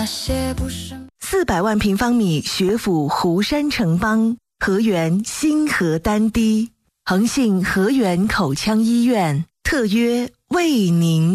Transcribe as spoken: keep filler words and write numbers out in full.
四百万平方米学府湖山城邦，河源新河丹堤，恒信河源口腔医院特约为您